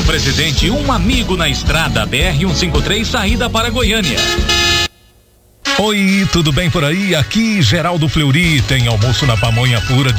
Presidente, um amigo na estrada BR-153, saída para Goiânia. Oi, tudo bem por aí? Aqui Geraldo Fleury, tem almoço na Pamonha Pura